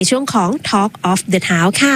ในช่วงของ Talk of the Town ค่ะ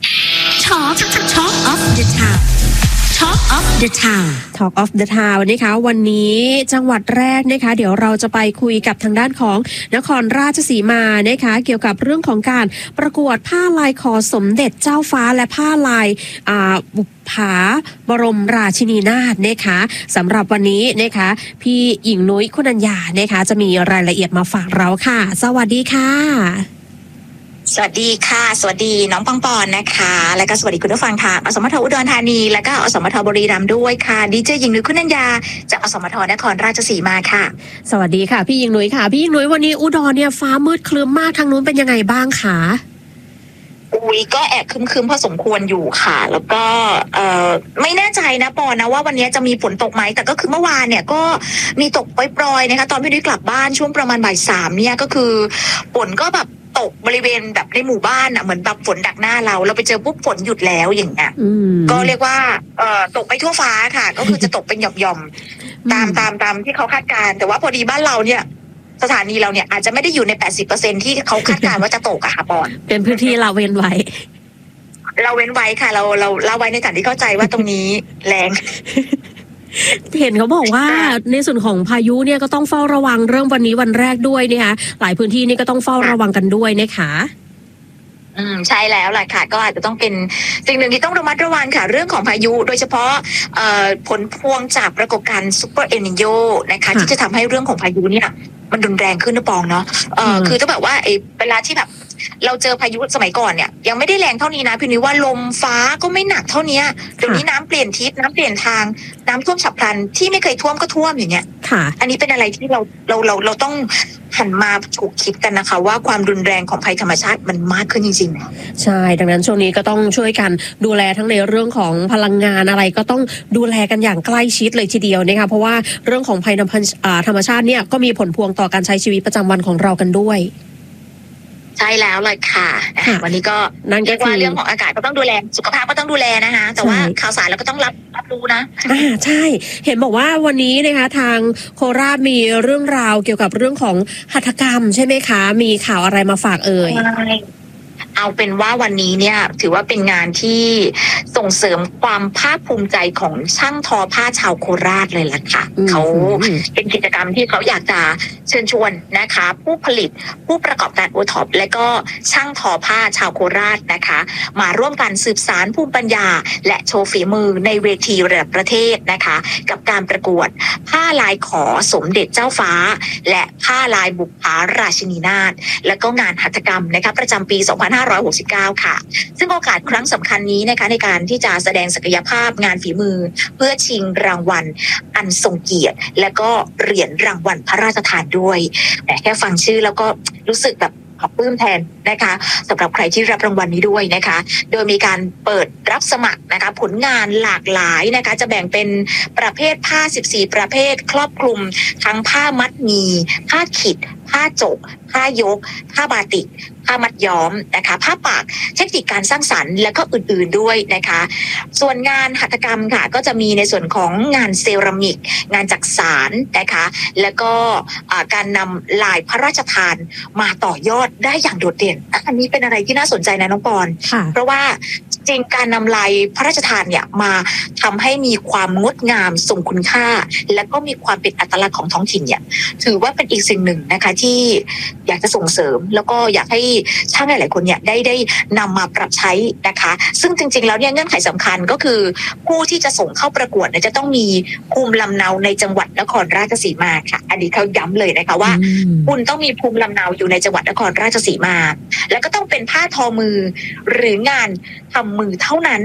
Talk of the Town Talk of the Town Talk of the Town นะคะวันนี้จังหวัดแรกนะคะเดี๋ยวเราจะไปคุยกับทางด้านของนครราชสีมานะคะเกี่ยวกับเรื่องของการประกวดผ้าลายคอสมเด็จเจ้าฟ้าและผ้าลายบุปผาบรมราชินีนาถนะคะสำหรับวันนี้นะคะพี่หญิงนุ้ยคุณัญญานะคะจะมีรายละเอียดมาฝากเราค่ะสวัสดีค่ะสวัสดีค่ะสวัสดีน้องปังปอนนะคะแล้วก็สวัสดีคุณผู้ฟังทางอสมทอุดรธานีและก็อสมทบุรีรัมย์ด้วยค่ะดีเจหญิงนุ้ยคุณัญญาจากอสมทนครราชสีมาค่ะสวัสดีค่ะพี่หญิงนุ้ยค่ะพี่หญิงนุ้ยวันนี้อุดรเนี่ยฟ้ามืดครึ้มมากทางนู้นเป็นยังไงบ้างคะก็แอบครึ้มๆพอสมควรอยู่ค่ะแล้วก็ไม่แน่ใจนะปอนะว่าวันนี้จะมีฝนตกไหมแต่ก็คือเมื่อวานเนี่ยก็มีตกปล่อยๆนะคะตอนพี่นุ้ยกลับบ้านช่วงประมาณบ่ายสามเนี่ยก็คือฝนก็แบบตกบริเวณแบบในหมู่บ้านอ่ะเหมือนแบบฝนดักหน้าเราไปเจอปุ๊บฝนหยุดแล้วอย่างเงี้ยก็เรียกว่าตกไปทั่วฟ้าค่ะก็คือจะตกเป็นหย่อมๆตามที่เขาคาดการณ์แต่ว่าพอดีบ้านเราเนี่ยสถานีเราเนี่ยอาจจะไม่ได้อยู่ใน 80% ที่เขาคาดการณ์ว่าจะตกอะค่ะปอนเป็นพื้นที่เราเว้นไว้ค่ะเราไว้ในฐานที่เข้าใจว่าตรงนี้แรงเห็นเขาบอกว่าในส่วนของพายุเนี่ยก็ต้องเฝ้าระวังเรื่องวันนี้วันแรกด้วยนะคะหลายพื้นที่นี่ก็ต้องเฝ้าระวังกันด้วยนะคะใช่แล้วแหละค่ะก็อาจจะต้องเป็นสิ่งหนึ่งที่ต้องระมัดระวังค่ะเรื่องของพายุโดยเฉพาะผลพวงจากปรากฏการณ์ซุปเปอร์เอลนิโญนะคะที่จะทำให้เรื่องของพายุเนี่ยมันรุนแรงขึ้นนะปองเนาะคือต้องแบบว่าเวลาที่แบบเราเจอพายุสมัยก่อนเนี่ยยังไม่ได้แรงเท่านี้นะพี่นุ้ยว่าลมฟ้าก็ไม่หนักเท่านี้เดี๋ยวนี้น้ำเปลี่ยนทิศน้ำเปลี่ยนทางน้ำท่วมฉับพลันที่ไม่เคยท่วมก็ท่วมอย่างเงี้ยอันนี้เป็นอะไรที่เราต้องหันมาถูกคิดกันนะคะว่าความรุนแรงของภัยธรรมชาติมันมากขึ้นจริงๆใช่ดังนั้นช่วงนี้ก็ต้องช่วยกันดูแลทั้งในเรื่องของพลังงานอะไรก็ต้องดูแลกันอย่างใกล้ชิดเลยทีเดียวนะคะเพราะว่าเรื่องของภัยธรรมชาติเนี่ยก็มีผลพวงต่อการใช้ชีวิตประจำวันของเรากันด้วยใช่แล้วเลยค่ะวันนี้ก็เรียกว่าเรื่องของอากาศก็ต้องดูแลสุขภาพก็ต้องดูแลนะคะแต่ว่าข่าวสารเราก็ต้องรับรู้นะใช่เห็นบอกว่าวันนี้นะคะทางโคราชมีเรื่องราวเกี่ยวกับเรื่องของหัตถกรรมใช่ไหมคะมีข่าวอะไรมาฝากเอ่ยเอาเป็นว่าวันนี้เนี่ยถือว่าเป็นงานที่ส่งเสริมความภาคภูมิใจของช่างทอผ้าชาวโคราชเลยล่ะค่ะเขาเป็นกิจกรรมที่เขาอยากจะเชิญชวนนะคะผู้ผลิตผู้ประกอบการโอท็อปและก็ช่างทอผ้าชาวโคราชนะคะมาร่วมกันสืบสานภูมิปัญญาและโชว์ฝีมือในเวทีระดับประเทศนะคะกับการประกวดผ้าลายขอสมเด็จเจ้าฟ้าและผ้าลายบุปผาราชินีนาถและก็งานหัตถกรรมนะคะประจำปี2569ค่ะซึ่งโอกาสครั้งสำคัญนี้นะคะในการที่จะแสดงศักยภาพงานฝีมือเพื่อชิงรางวัลอันทรงเกียรติและก็เหรียญรางวัลพระราชทานด้วยแต่แค่ฟังชื่อแล้วก็รู้สึกแบบขอบปลื้มแทนนะคะสำหรับใครที่รับรางวัลนี้ด้วยนะคะโดยมีการเปิดรับสมัครนะคะผลงานหลากหลายนะคะจะแบ่งเป็นประเภทผ้า14ประเภทครอบคลุมทั้งผ้ามัดหมี่ผ้าขิดผ้าจกผ้ายกผ้าบาติกผ้ามัดย้อมนะคะผ้าปากเทคนิคการสร้างสรรค์และก็อื่นๆด้วยนะคะส่วนงานหัตถกรรมค่ะก็จะมีในส่วนของงานเซรามิกงานจักสานนะคะแล้วก็การนำลายพระราชทานมาต่อยอดได้อย่างโดดเด่นอันนี้เป็นอะไรที่น่าสนใจนะน้องปอนเพราะว่าจริงการนำลายพระราชทานเนี่ยมาทำให้มีความงดงามทรงคุณค่าและก็มีความเป็นอัตลักษณ์ของท้องถิ่นเนี่ยถือว่าเป็นอีกสิ่งหนึ่งนะคะที่อยากจะส่งเสริมแล้วก็อยากให้ช่างหลายๆคนเนี่ยได้นำมาปรับใช้นะคะซึ่งจริงๆแล้วเนี่ยเงื่อนไขสำคัญก็คือผู้ที่จะส่งเข้าประกวดเนี่ยจะต้องมีภูมิลำเนาในจังหวัดนครราชสีมาค่ะอันนี้เขาย้ำเลยนะคะว่าคุณต้องมีภูมิลำเนาอยู่ในจังหวัดนครราชสีมาแล้วก็ต้องเป็นผ้าทอมือหรืองานทำมือเท่านั้น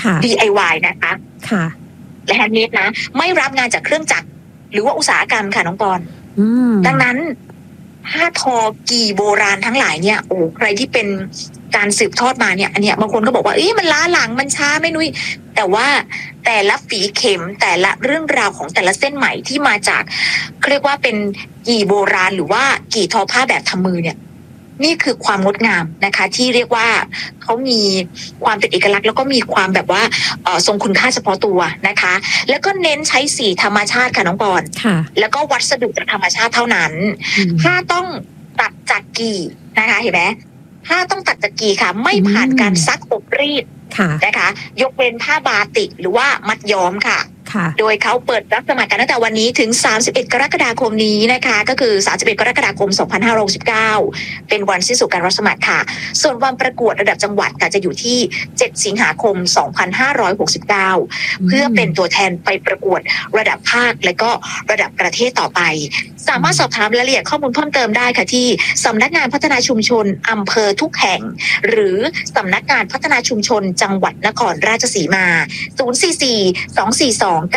DIY นะคะและแฮนด์เมดนะไม่รับงานจากเครื่องจักรหรือว่าอุตสาหกรรมค่ะน้องปอนดังนั้นผ้าทอกี่โบราณทั้งหลายเนี่ยโอ้ใครที่เป็นการสืบทอดมาเนี่ยอันเนี้ยบางคนก็บอกว่ามันล้าหลังมันช้าไม่นุ้ยแต่ว่าแต่ละฝีเข็มแต่ละเรื่องราวของแต่ละเส้นไหมที่มาจากเรียกว่าเป็นกี่โบราณหรือว่ากี่ทอผ้าแบบทำมือเนี่ยนี่คือความงดงามนะคะที่เรียกว่าเขามีความเป็นเอกลักษณ์แล้วก็มีความแบบว่าทรงคุณค่าเฉพาะตัวนะคะแล้วก็เน้นใช้สีธรรมชาติค่ะน้องปอนแล้วก็วัสดุจากธรรมชาติเท่านั้นถ้าต้องตัดจากกี่นะคะเห็นไหมผผ้าต้องตัดตะกีค่ะไม่ผ่านการซักอบรีดนะคะยกเว้นผ้าบาติกหรือว่ามัดย้อมค่ะโดยเขาเปิดรับสมัครกันตั้งแต่วันนี้ถึง31กรกฎาคมนี้นะคะก็คือ31กรกฎาคม2569เป็นวันสิ้นสุดการรับสมัครค่ะส่วนวันประกวดระดับจังหวัดค่ะจะอยู่ที่7สิงหาคม2569เพื่อเป็นตัวแทนไปประกวดระดับภาคและก็ระดับประเทศต่อไปสามารถสอบถามรายละเอียดข้อมูลเพิ่มเติมได้ค่ะที่สำนักงานพัฒนาชุมชนอำเภอทุกแห่งหรือสำนักงานพัฒนาชุมชนจังหวัดนครราชสีมา044-242-991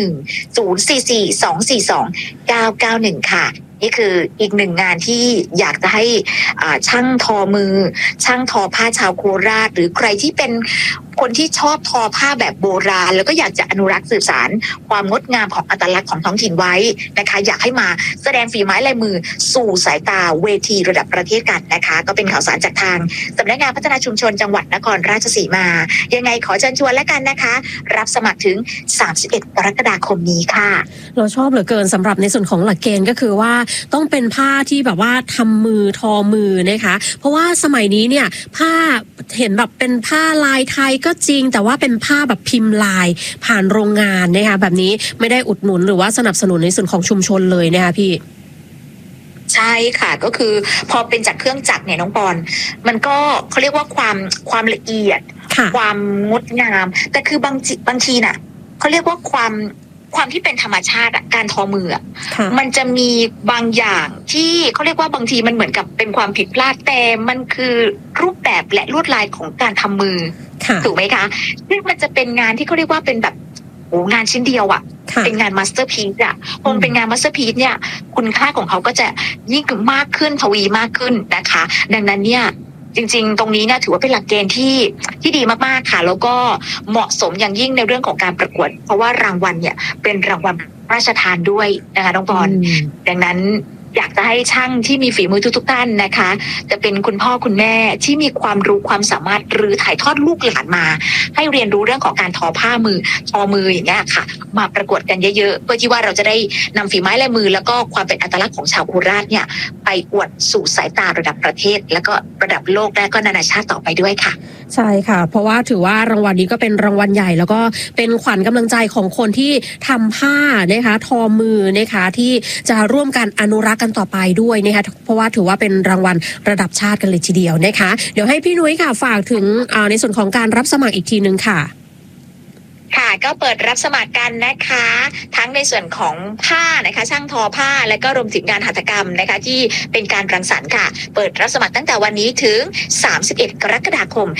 044-242-991 ค่ะนี่คืออีกหนึ่งงานที่อยากจะให้ช่างทอมือช่างทอผ้าชาวโคราชหรือใครที่เป็นคนที่ชอบทอผ้าแบบโบราณแล้วก็อยากจะอนุรักษ์สืบสานความงดงามของอัตลักษณ์ของท้องถิ่นไว้นะคะอยากให้มาแสดงฝีไม้ลายมือสู่สายตาเวทีระดับประเทศกันนะคะก็เป็นข่าวสารจากทางสำนักงานพัฒนาชุมชนจังหวัดนครราชสีมายังไงขอเชิญชวนแล้วกันนะคะรับสมัครถึง31กรกฎาคมนี้ค่ะเราชอบเหลือเกินสำหรับในส่วนของหลักเกณฑ์ก็คือว่าต้องเป็นผ้าที่แบบว่าทำมือทอมือนะคะเพราะว่าสมัยนี้เนี่ยผ้าเห็นแบบเป็นผ้าลายไทยก็จริงแต่ว่าเป็นผ้าแบบพิมพ์ลายผ่านโรงงานนะคะแบบนี้ไม่ได้อุดหนุนหรือว่าสนับสนุนในส่วนของชุมชนเลยนะคะพี่ใช่ค่ะก็คือพอเป็นจากเครื่องจักรเนี่ยน้องปอนมันก็เขาเรียกว่าความละเอียดความงดงามแต่คือบางทีน่ะเขาเรียกว่าความที่เป็นธรรมชาติการทอมือมันจะมีบางอย่างที่เขาเรียกว่าบางทีมันเหมือนกับเป็นความผิดพลาดแต่มันคือรูปแบบและลวดลายของการทำมือถูกไหมคะซึ่งมันจะเป็นงานที่เขาเรียกว่าเป็นแบบงานชิ้นเดียวเป็นงานมาสเตอร์พีซพอเป็นงานมาสเตอร์พีซเนี่ยคุณค่าของเขาก็จะยิ่งมากขึ้นทวีมากขึ้นนะคะดังนั้นเนี่ยจริงๆตรงนี้เนี่ยถือว่าเป็นหลักเกณฑ์ที่ดีมากๆค่ะแล้วก็เหมาะสมอย่างยิ่งในเรื่องของการประกวดเพราะว่ารางวัลเนี่ยเป็นรางวัลพระราชทานด้วยนะคะน้องปอนดังนั้นอยากจะให้ช่างที่มีฝีมือทุกท่านนะคะจะเป็นคุณพ่อคุณแม่ที่มีความรู้ความสามารถหรือถ่ายทอดลูกหลานมาให้เรียนรู้เรื่องของการทอผ้ามือทอมืออย่างเงี้ยค่ะมาประกวดกันเยอะๆเพื่อที่ว่าเราจะได้นำฝีไม้ลายมือแล้วก็ความเป็นอัตลักษณ์ของชาวโคราชเนี่ยไปอวดสู่สายตาระดับประเทศแล้วก็ระดับโลกและก็นานาชาติต่อไปด้วยค่ะใช่ค่ะเพราะว่าถือว่ารางวัลนี้ก็เป็นรางวัลใหญ่แล้วก็เป็นขวัญกำลังใจของคนที่ทำผ้านะคะทอมือนะคะที่จะร่วมกันอนุรักษ์กันต่อไปด้วยนะคะเพราะว่าถือว่าเป็นรางวัลระดับชาติกันเลยทีเดียวนะคะเดี๋ยวให้พี่นุ้ยค่ะฝากถึงในส่วนของการรับสมัครอีกทีนึงค่ะค่ะก็เปิดรับสมัครกันนะคะทั้งในส่วนของผ้านะคะช่างทอผ้าและก็รวมถึงงานหัตถกรรมนะคะที่เป็นการรังสรรค์ค่ะเปิดรับสมัครตั้งแต่วันนี้ถึง31กรกฎาคม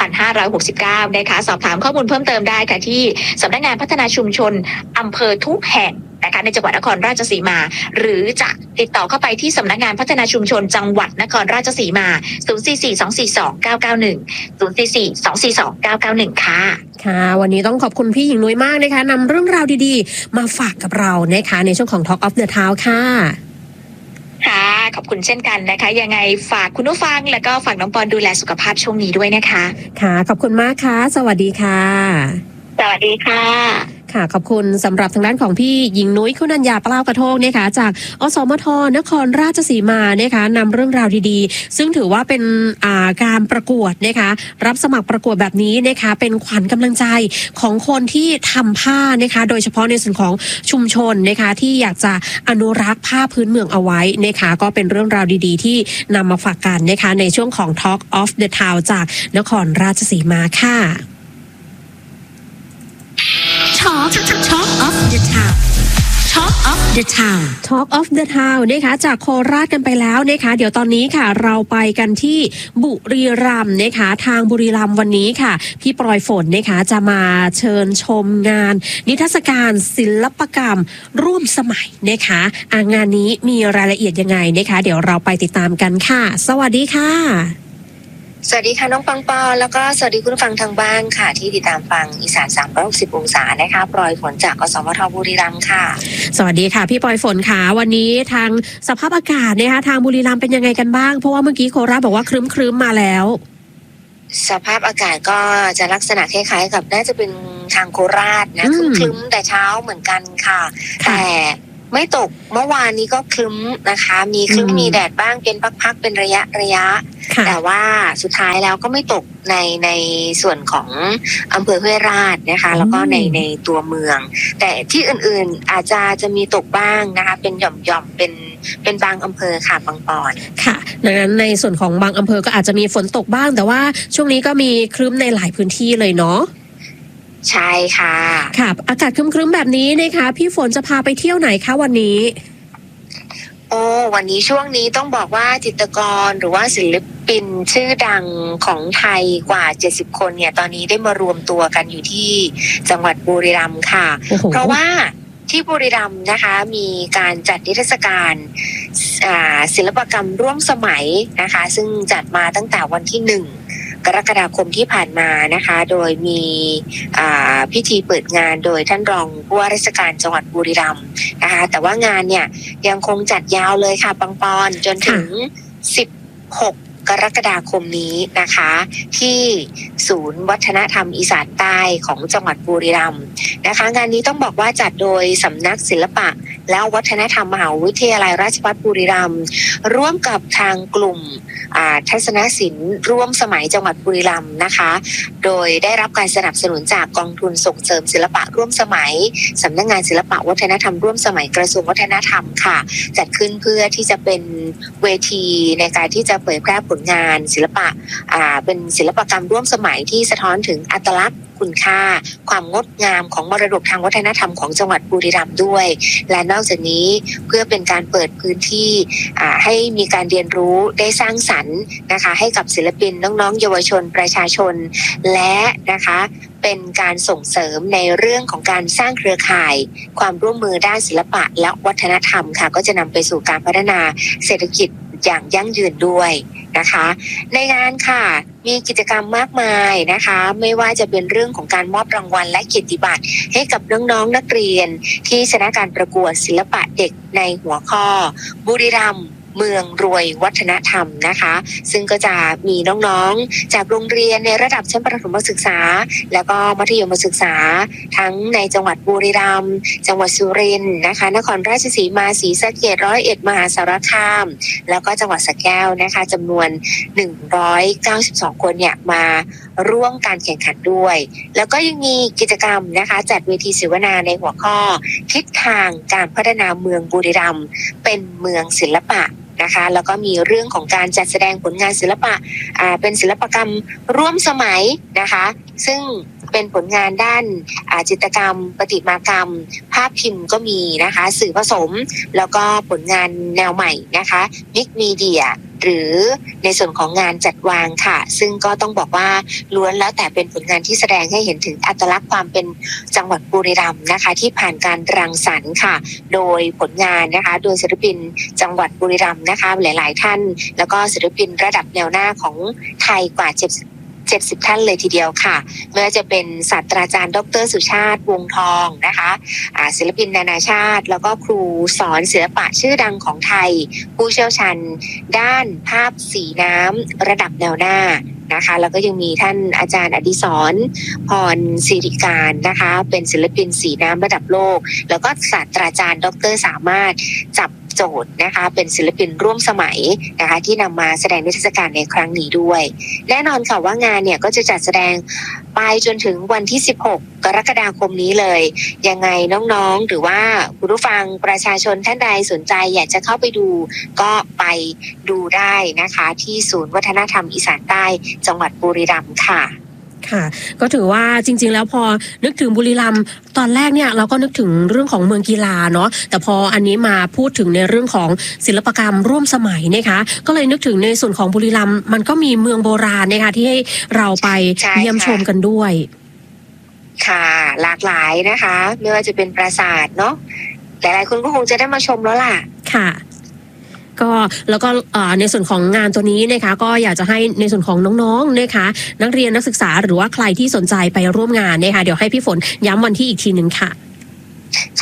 2569นะคะสอบถามข้อมูลเพิ่มเติมได้ค่ะที่สำนักงานพัฒนาชุมชนอำเภอทุกแห่งนะคะในจังหวัดนครราชสีมาหรือจะติดต่อเข้าไปที่สำนักงานพัฒนาชุมชนจังหวัดนครราชสีมา044-242-991 044-242-991ค่ะค่ะวันนี้ต้องขอบคุณพี่หญิงนุ้ยมากนะคะนำเรื่องราวดีๆมาฝากกับเรานะคะในช่วงของ Talk of the Town ค่ะค่ะขอบคุณเช่นกันนะคะยังไงฝากคุณผู้ฟังและก็ฝากน้องปอนดูแลสุขภาพช่วงนี้ด้วยนะคะค่ะขอบคุณมากค่ะสวัสดีค่ะสวัสดีค่ะค่ะขอบคุณสำหรับทางด้านของพี่หญิงนุ้ยคุณัญญาปลาวกระโทกนะคะจากอสมทนครราชสีมานะคะนำเรื่องราวดีๆซึ่งถือว่าเป็นการประกวดนะคะรับสมัครประกวดแบบนี้นะคะเป็นขวัญกำลังใจของคนที่ทำผ้านะคะโดยเฉพาะในส่วนของชุมชนนะคะที่อยากจะอนุรักษ์ผ้าพื้นเมืองเอาไว้นะคะก็เป็นเรื่องราวดีๆที่นำมาฝากกันนะคะในช่วงของ Talk of the Town จากนครราชสีมาค่ะTalk of the Town Talk of the Town Talk of the Town นะคะจากโคราชกันไปแล้วนะคะเดี๋ยวตอนนี้ค่ะเราไปกันที่บุรีรัมย์นะคะทางบุรีรัมย์วันนี้ค่ะพี่ปลอยฝนนะคะจะมาเชิญชมงานนิทรรศการศิลปกรรมร่วมสมัยนะคะงานนี้มีรายละเอียดยังไงนะคะเดี๋ยวเราไปติดตามกันค่ะสวัสดีค่ะสวัสดีค่ะน้องปังปอแล้วก็สวัสดีคุณผู้ฟังทางบ้านค่ะที่ติดตามฟังอีสาน360องศานะคะปลอยฝนจากอสมทบุรีรัมย์ค่ะสวัสดีค่ะพี่ปลอยฝนค่ะวันนี้ทางสภาพอากาศนะคะทางบุรีรัมย์เป็นยังไงกันบ้างเพราะว่าเมื่อกี้โคราชบอกว่าครึ้มๆมาแล้วสภาพอากาศก็จะลักษณะคล้ายๆกับน่าจะเป็นทางโคราชนะครึ้มๆแต่เช้าเหมือนกันค่ะแต่ไม่ตกเมื่อวานนี้ก็ครึ้มนะคะมีครึ้มมีแดดบ้างเป็นพักๆเป็นระยะแต่ว่าสุดท้ายแล้วก็ไม่ตกในส่วนของอำเภอห้วยราชนะคะแล้วก็ในตัวเมืองแต่ที่อื่นๆอาจจะมีตกบ้างนะคะเป็นหย่อมๆเป็นบางอำเภอค่ะบางปอนค่ะดังนั้นในส่วนของบางอำเภอก็อาจจะมีฝนตกบ้างแต่ว่าช่วงนี้ก็มีครึ้มในหลายพื้นที่เลยเนาะใช่ค่ะค่ะอากาศครึ้มๆแบบนี้นะคะพี่ฝนจะพาไปเที่ยวไหนคะวันนี้วันนี้ช่วงนี้ต้องบอกว่าจิตรกรหรือว่าศิลปินชื่อดังของไทยกว่า70คนเนี่ยตอนนี้ได้มารวมตัวกันอยู่ที่จังหวัดบุรีรัมย์ค่ะเพราะว่าที่บุรีรัมย์นะคะมีการจัดนิทรรศการศิลปกรรมร่วมสมัยนะคะซึ่งจัดมาตั้งแต่วันที่1 กรกฎาคมที่ผ่านมานะคะโดยมีพิธีเปิดงานโดยท่านรองผู้ว่าราชการจังหวัดบุรีรัมย์นะคะแต่ว่างานเนี่ยยังคงจัดยาวเลยค่ะปังปอนจนถึง16 กรกฎาคมนี้นะคะที่ศูนย์วัฒนธรรมอีสานใต้ของจังหวัดบุรีรัมย์นะคะงานนี้ต้องบอกว่าจัดโดยสำนักศิลปะและวัฒนธรรมมหาวิทยาลัยราชภัฏบุรีรัมย์ร่วมกับทางกลุ่มทัศนศิลป์ร่วมสมัยจังหวัดบุรีรัมย์นะคะโดยได้รับการสนับสนุนจากกองทุนส่งเสริมศิลปะร่วมสมัยสำนักงานศิลปะวัฒนธรรมร่วมสมัยกระทรวงวัฒนธรรมค่ะจัดขึ้นเพื่อที่จะเป็นเวทีในการที่จะเผยแพร่ผลงานศิลปะเป็นศิลปกรรมร่วมสมัยที่สะท้อนถึงอัตลักษณ์คุณค่าความงดงามของมรดกทางวัฒนธรรมของจังหวัดบุรีรัมย์ด้วยและนอกจากนี้เพื่อเป็นการเปิดพื้นที่ให้มีการเรียนรู้ได้สร้างสรรค์นะคะให้กับศิลปินน้องๆเยาวชนประชาชนและนะคะเป็นการส่งเสริมในเรื่องของการสร้างเครือข่ายความร่วมมือด้านศิลปะและวัฒนธรรมค่ะก็จะนำไปสู่การพัฒนาเศรษฐกิจอย่างยั่งยืนด้วยนะคะในงานค่ะมีกิจกรรมมากมายนะคะไม่ว่าจะเป็นเรื่องของการมอบรางวัลและเกียรติบัตรให้กับน้องๆนักเรียนที่ชนะการประกวดศิลปะเด็กในหัวข้อบุรีรัมย์เมืองรวยวัฒนธรรมนะคะซึ่งก็จะมีน้องๆจากโรงเรียนในระดับชั้นประถมศึกษาแล้วก็มัธยมศึกษาทั้งในจังหวัดบุรีรัมย์จังหวัดสุรินทร์นะคะนครราชสีมาศรีสะเกษ101มหาสารคามแล้วก็จังหวัดสระแก้วนะคะจำนวน192คนเนี่ยมาร่วมการแข่งขันด้วยแล้วก็ยังมีกิจกรรมนะคะจัดเวทีเสวนาในหัวข้อทิศทางการพัฒนาเมืองบุรีรัมย์เป็นเมืองศิลปะนะคะแล้วก็มีเรื่องของการจัดแสดงผลงานศิลปะเป็นศิลปกรรมร่วมสมัยนะคะซึ่งเป็นผลงานด้านจิตรกรรมประติมากรรมภาพพิมพ์ก็มีนะคะสื่อผสมแล้วก็ผลงานแนวใหม่นะคะมิกมีเดียหรือในส่วนของงานจัดวางค่ะซึ่งก็ต้องบอกว่าล้วนแล้วแต่เป็นผลงานที่แสดงให้เห็นถึงอัตลักษณ์ความเป็นจังหวัดบุรีรัมย์นะคะที่ผ่านการรังสรรค์ค่ะโดยผลงานนะคะโดยศิลปินจังหวัดบุรีรัมย์นะคะหลายๆท่านแล้วก็ศิลปินระดับแนวหน้าของไทยกว่า70ท่านเลยทีเดียวค่ะไม่ว่าจะเป็นศาสตราจารย์ดร.สุชาติวงศ์ทองนะคะศิลปินนานาชาติแล้วก็ครูสอนศิลปะชื่อดังของไทยผู้เชี่ยวชาญด้านภาพสีน้ำระดับแนวหน้านะคะแล้วก็ยังมีท่านอาจารย์อดิศรพรศิริการนะคะเป็นศิลปินสีน้ำระดับโลกแล้วก็ศาสตราจารย์ดร.สามารถจับโจทย์นะคะเป็นศิลปินร่วมสมัยนะคะที่นำมาแสดงนิทรรศการในครั้งนี้ด้วยแน่นอนค่ะว่างานเนี่ยก็จะจัดแสดงไปจนถึงวันที่16 กรกฎาคมนี้เลยยังไงน้องๆหรือว่าคุณผู้ฟังประชาชนท่านใดสนใจอยากจะเข้าไปดูก็ไปดูได้นะคะที่ศูนย์วัฒนธรรมอีสานใต้จังหวัดบุรีรัมย์ค่ะค่ะก็ถือว่าจริงๆแล้วพอนึกถึงบุรีรัมย์ตอนแรกเนี่ยเราก็นึกถึงเรื่องของเมืองกีฬาเนาะแต่พออันนี้มาพูดถึงในเรื่องของศิลปกรรมร่วมสมัยนะคะก็เลยนึกถึงในส่วนของบุรีรัมย์มันก็มีเมืองโบราณนะคะที่ให้เราไปเยี่ยมชมกันด้วยค่ะหลากหลายนะคะไม่ว่าจะเป็นปราสาทเนาะหลายๆคนก็คงจะได้มาชมแล้วล่ะค่ะก็แล้วก็ในส่วนของงานตัวนี้นะคะก็อยากจะให้ในส่วนของน้องๆนะคะนักเรียนนักศึกษาหรือว่าใครที่สนใจไปร่วมงานนะคะเดี๋ยวให้พี่ฝนย้ำวันที่อีกทีนึงค่ะ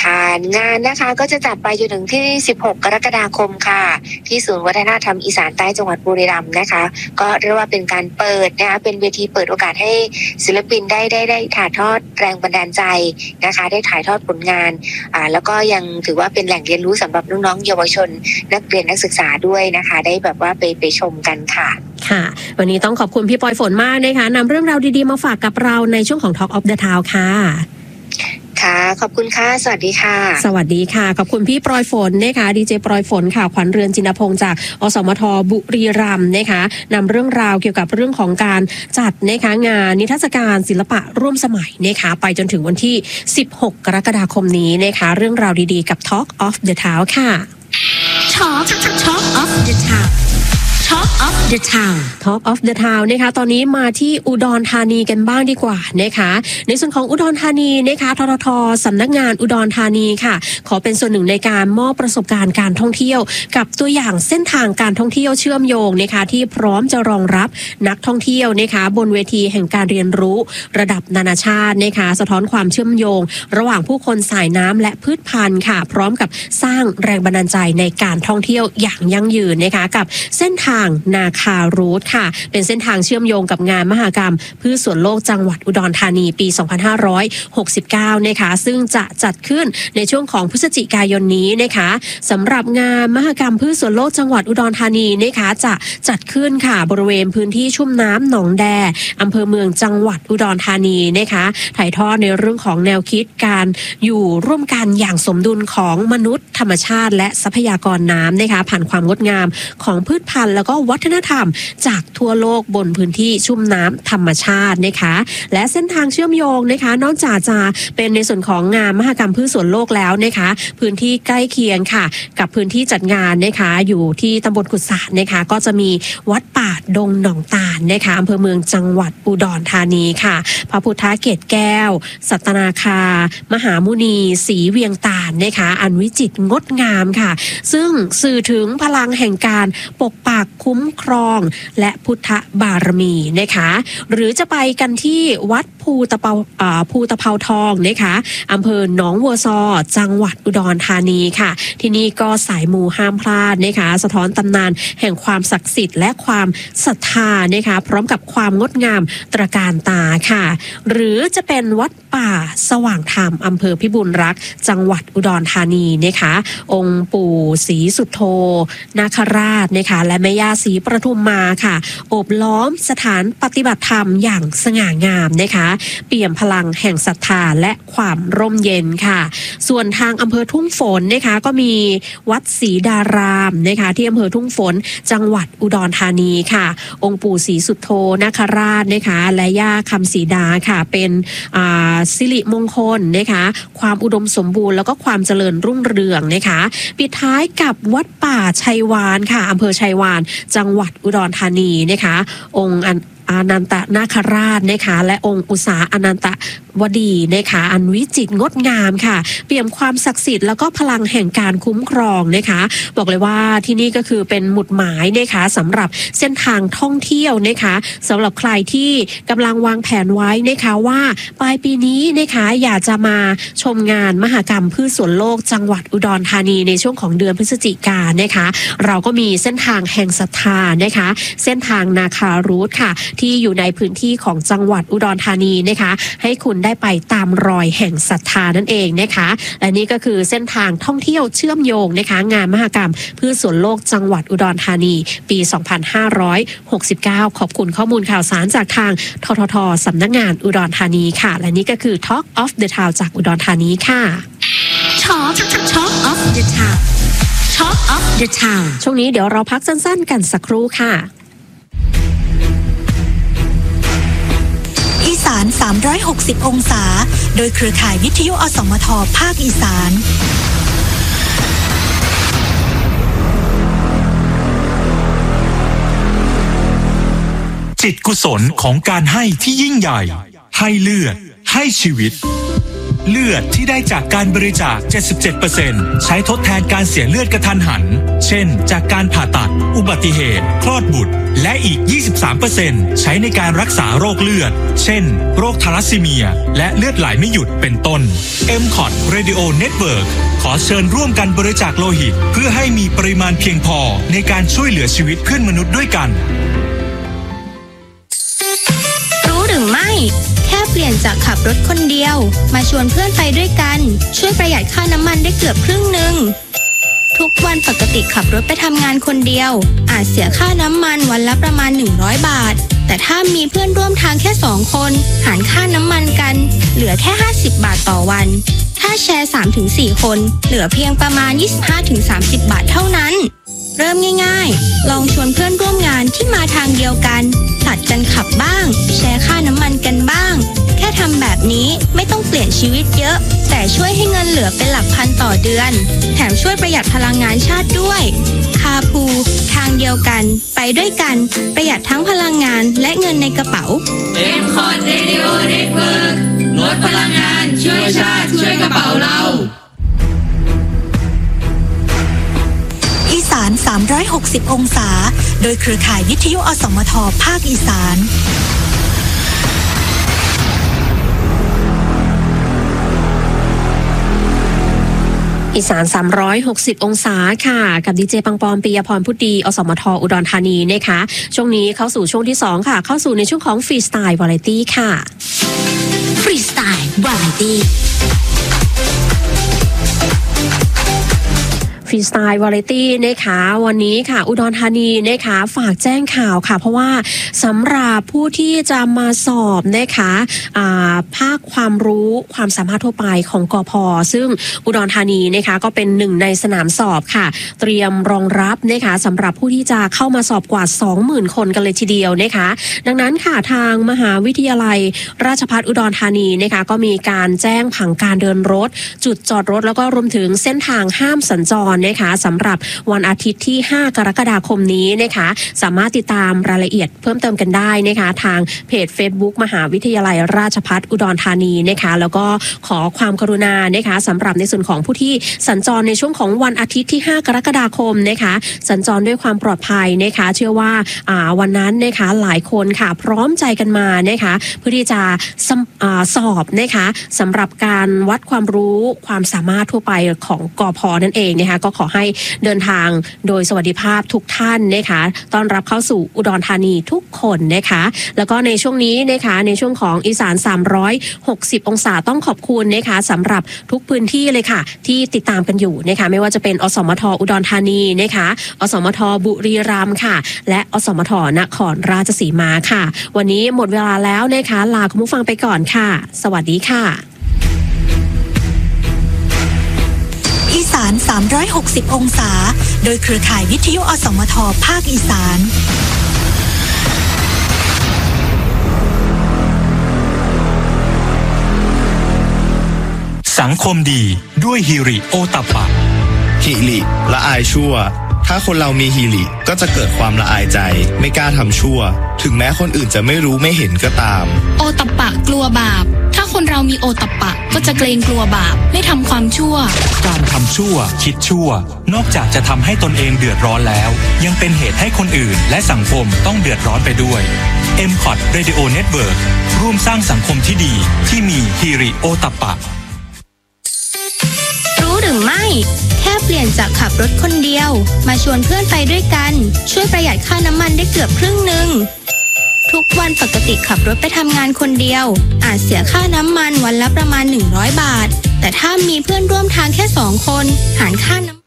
ค่ะงานนะคะก็จะจัดไปจนถึงที่16 กรกฎาคมค่ะที่ศูนย์วัฒนธรรมอีสานใต้จังหวัดบุรีรัมย์นะคะก็เรียกว่าเป็นการเปิดนะคะเป็นเวทีเปิดโอกาสให้ศิลปินได้ถ่ายทอดแรงบันดาลใจนะคะได้ถ่ายทอดผลงานแล้วก็ยังถือว่าเป็นแหล่งเรียนรู้สำหรับน้องๆเยาวชนนักเรียนนักศึกษาด้วยนะคะได้แบบว่าไปชมกันค่ะค่ะวันนี้ต้องขอบคุณพี่ปอยฝนมากนะคะนำเรื่องราวดีๆมาฝากกับเราในช่วงของ Talk of the Town ค่ะค่ะขอบคุณค่ะสวัสดีค่ะสวัสดีค่ะขอบคุณพี่ปอยฝนนะคะดีเจปอยฝนค่ะขวัญเรือนจินพงศ์จากอสมทบุรีรัมย์นะคะนำเรื่องราวเกี่ยวกับเรื่องของการจัดนะคะงานนิทรรศการศิลปะร่วมสมัยนะคะไปจนถึงวันที่16 กรกฎาคมนี้นะคะเรื่องราวดีๆกับ Talk of the Town ค่ะ Talk of the Town Talk of the Town Talk of the Town นะคะตอนนี้มาที่อุดรธานีกันบ้างดีกว่านะคะในส่วนของอุดรธานีนะคะททท.สำนักงานอุดรธานีค่ะขอเป็นส่วนหนึ่งในการมอบประสบการณ์การท่องเที่ยวกับตัวอย่างเส้นทางการท่องเที่ยวเชื่อมโยงนะคะที่พร้อมจะรองรับนักท่องเที่ยวนะคะบนเวทีแห่งการเรียนรู้ระดับนานาชาตินะคะสะท้อนความเชื่อมโยงระหว่างผู้คนสายน้ำและพืชพันธุ์ค่ะพร้อมกับสร้างแรงบันดาลใจในการท่องเที่ยวอย่างยั่งยืนนะคะกับเส้นทางนาคารูทค่ะเป็นเส้นทางเชื่อมโยงกับงานมหกรรมพืชสวนโลกจังหวัดอุดรธานีปี 2569 นะคะซึ่งจะจัดขึ้นในช่วงของพฤศจิกายนนี้นะคะสำหรับงานมหกรรมพืชสวนโลกจังหวัดอุดรธานีนะคะจะจัดขึ้นค่ะบริเวณพื้นที่ชุ่มน้ำหนองแดอำเภอเมืองจังหวัดอุดรธานีนะคะถ่ายทอดในเรื่องของแนวคิดการอยู่ร่วมกันอย่างสมดุลของมนุษย์ธรรมชาติและทรัพยากรน้ำนะคะผ่านความงดงามของพืชพันธุ์แล้วก็วัฒนธรรมจากทั่วโลกบนพื้นที่ชุ่มน้ำธรรมชาตินะคะและเส้นทางเชื่อมโยงนะคะนอกจากจะเป็นในส่วนของงานมหกรรมพืชสวนโลกแล้วนะคะพื้นที่ใกล้เคียงค่ะกับพื้นที่จัดงานนะคะอยู่ที่ตำบลกุศลนะคะก็จะมีวัดป่าดงหนองตาลนะคะอำเภอเมืองจังหวัดอุดรธานีค่ะพระพุทธเกศแก้วสัตนาคามหามุนีศรีเวียงตาลนะคะอันวิจิตรงดงามค่ะซึ่งสื่อถึงพลังแห่งการปกปักคุ้มครองและพุทธบารมีนะคะหรือจะไปกันที่วัดภูตะเภาทองนะคะอำเภอหนองวัวซอจังหวัดอุดรธานีค่ะที่นี่ก็สายมูห้ามพลาดนะคะสะท้อนตำนานแห่งความศักดิ์สิทธิ์และความศรัทธานะคะพร้อมกับความงดงามตระการตาค่ะหรือจะเป็นวัดป่าสว่างธรรมอำเภอพิบูลรักษ์จังหวัดอุดรธานีนะคะองค์ปู่ศรีสุโธนาคราชนะคะและแม่ย่าศรีประทุมมาค่ะโอบล้อมสถานปฏิบัติธรรมอย่างสง่างามนะคะเปี่ยมพลังแห่งศรัทธาและความร่มเย็นค่ะส่วนทางอำเภอทุ่งฝนนะคะก็มีวัดศรีดารามนะคะที่อำเภอทุ่งฝนจังหวัดอุดรธานีค่ะองค์ปู่ศรีสุโธนาคราชนะคะและย่าคำศรีดาค่ะเป็นสิริมงคลนะคะความอุดมสมบูรณ์แล้วก็ความเจริญรุ่งเรืองนะคะปิดท้ายกับวัดป่าชัยวานค่ะอำเภอชัยวานจังหวัดอุดรธานีนะคะองค์อนันตนาคราชนะคะและองค์อุษาอนันตวดีนะคะอันวิจิตรงดงามค่ะเปี่ยมความศักดิ์สิทธิ์แล้วก็พลังแห่งการคุ้มครองนะคะบอกเลยว่าที่นี่ก็คือเป็นหมุดหมายนะคะสำหรับเส้นทางท่องเที่ยวนะคะสำหรับใครที่กำลังวางแผนไว้นะคะว่าปลายปีนี้นะคะอยากจะมาชมงานมหกรรมพืชสวนโลกจังหวัดอุดรธานีในช่วงของเดือนพฤศจิกายนนะคะเราก็มีเส้นทางแห่งศรัทธานะคะเส้นทางนาคารูทค่ะที่อยู่ในพื้นที่ของจังหวัดอุดรธานีนะคะให้คุณได้ไปตามรอยแห่งศรัทธานั่นเองนะคะและนี่ก็คือเส้นทางท่องเที่ยวเชื่อมโยงนะคะงานมหกรรมพืชสวนโลกจังหวัดอุดรธานีปี 2569 ขอบคุณข้อมูลข่าวสารจากทางททท.สำนักงานอุดรธานีค่ะและนี่ก็คือ Talk of the Town จากอุดรธานีค่ะ Talk of the Town Talk of the Town ช่วงนี้เดี๋ยวเราพักสั้นๆกันสักครู่ค่ะอีสาน360องศาโดยเครือข่ายวิทยุอสมทภาคอีสานจิตกุศลของการให้ที่ยิ่งใหญ่ให้เลือดให้ชีวิตเลือดที่ได้จากการบริจาค 77% ใช้ทดแทนการเสียเลือดกระทันหันเช่นจากการผ่าตัดอุบัติเหตุคลอดบุตรและอีก 23% ใช้ในการรักษาโรคเลือดเช่นโรคทาลัสซีเมียและเลือดไหลไม่หยุดเป็นต้น MCOT Radio Network ขอเชิญร่วมกันบริจาคโลหิตเพื่อให้มีปริมาณเพียงพอในการช่วยเหลือชีวิตเพื่อนมนุษย์ด้วยกันรู้หรือไม่แค่เปลี่ยนจากขับรถคนเดียวมาชวนเพื่อนไปด้วยกันช่วยประหยัดค่าน้ำมันได้เกือบครึ่งหนึ่งทุกวันปกติขับรถไปทำงานคนเดียวอาจเสียค่าน้ำมันวันละประมาณ100 บาทแต่ถ้ามีเพื่อนร่วมทางแค่2 คนหารค่าน้ำมันกันเหลือแค่50 บาทต่อวันถ้าแชร์ 3-4 คนเหลือเพียงประมาณ 25-30 บาทเท่านั้นเริ่มง่ายๆลองชวนเพื่อนร่วมงานที่มาทางเดียวกันผลัดกันขับบ้างแชร์ค่าน้ำมันกันบ้างแค่ทำแบบนี้ไม่ต้องเปลี่ยนชีวิตเยอะแต่ช่วยให้เงินเหลือเป็นหลักพันต่อเดือนแถมช่วยประหยัดพลังงานชาติด้วยคาพูทางเดียวกันไปด้วยกันประหยัดทั้งพลังงานและเงินในกระเป๋า MCOT Radio Network ลดพลังงานช่วยชาติช่วยกระเป๋าเราอีสาน360 องศาโดยเครือข่ายวิทยุอสมทภาคอีสานอีสาน360 องศาค่ะกับดีเจปังปอนปิยพรพุทธดีอสมทอุดรธานีนะคะช่วงนี้เข้าสู่ช่วงที่2ค่ะเข้าสู่ในช่วงของฟรีสไตล์วาไรตี้ค่ะฟรีสไตล์วาไรตี้ฟรีสไตล์วาไรตี้นะคะวันนี้ค่ะอุดรธานีนะคะฝากแจ้งข่าวค่ะเพราะว่าสำหรับผู้ที่จะมาสอบนะคะภาคความรู้ความสามารถทั่วไปของกพ.ซึ่งอุดรธานีนะคะก็เป็นหนึ่งในสนามสอบค่ะเตรียมรองรับนะคะสำหรับผู้ที่จะเข้ามาสอบกว่า 20,000 คนกันเลยทีเดียวนะคะดังนั้นค่ะทางมหาวิทยาลัยราชภัฏอุดรธานีนะคะก็มีการแจ้งผังการเดินรถจุดจอดรถแล้วก็รวมถึงเส้นทางห้ามสัญจรนะคะสำหรับวันอาทิตย์ที่5 กรกฎาคมนี้นะคะสามารถติดตามรายละเอียดเพิ่มเติมกันได้นะคะทางเพจ Facebook มหาวิทยาลัยราชภัฏอุดรธานีนะคะแล้วก็ขอความกรุณานะคะสำหรับในส่วนของผู้ที่สัญจรในช่วงของวันอาทิตย์ที่5 กรกฎาคมนะคะสัญจรด้วยความปลอดภัยนะคะเชื่อว่าวันนั้นนะคะหลายคนค่ะพร้อมใจกันมานะคะเพื่อที่จะสอบนะคะสำหรับการวัดความรู้ความสามารถทั่วไปของกพ.นั่นเองนะคะก็ขอให้เดินทางโดยสวัสดิภาพทุกท่านนะคะต้อนรับเข้าสู่อุดรธานีทุกคนนะคะแล้วก็ในช่วงนี้นะคะในช่วงของอีสาน360 องศาต้องขอบคุณนะคะสำหรับทุกพื้นที่เลยค่ะที่ติดตามกันอยู่นะคะไม่ว่าจะเป็นอสมทอุดรธานีนะคะอสมทบุรีรัมย์ค่ะและอสมทนครราชสีมาค่ะวันนี้หมดเวลาแล้วนะคะลาคุณผู้ฟังไปก่อนค่ะสวัสดีค่ะอีสาน360 องศาโดยเครือข่ายวิทยุอสมทภาคอีสานสังคมดีด้วยฮิริโอตปปะฮิริละอายชั่วถ้าคนเรามีฮิริก็จะเกิดความละอายใจไม่กล้าทำชั่วถึงแม้คนอื่นจะไม่รู้ไม่เห็นก็ตามโอตัปปะกลัวบาปถ้าคนเรามีโอตัปปะก็จะเกรงกลัวบาปไม่ทำความชั่วการทำชั่วคิดชั่วนอกจากจะทำให้ตนเองเดือดร้อนแล้วยังเป็นเหตุให้คนอื่นและสังคมต้องเดือดร้อนไปด้วย MCOT Radio Network ร่วมสร้างสังคมที่ดีที่มีฮิริโอตปปะรู้หรือไม่แค่เปลี่ยนจากขับรถคนเดียวมาชวนเพื่อนไปด้วยกันช่วยประหยัดค่าน้ำมันได้เกือบครึ่งหนึ่งทุกวันปกติขับรถไปทำงานคนเดียวอาจเสียค่าน้ำมันวันละประมาณ100 บาทแต่ถ้ามีเพื่อนร่วมทางแค่2 คนหารค่าน้ำ